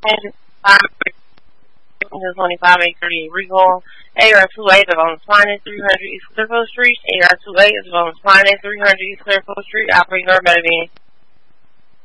And 2538 Regal. AR28 is on Spine 300 East Clearfield Street. AR28 is on Spine 300 East Clearfield Street. Operating or better than